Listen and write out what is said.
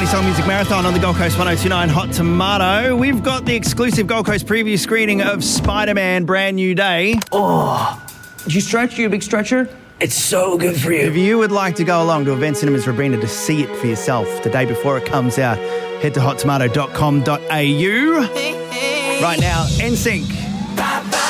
20 Song Music Marathon on the Gold Coast 102.9 Hot Tomato. We've got the exclusive Gold Coast preview screening of Spider-Man Brand New Day. Oh, did you stretch? You a big stretcher? It's so good for you. If you would like to go along to Event Cinemas Robina to see it for yourself the day before it comes out, head to hottomato.com.au. Right now, NSYNC.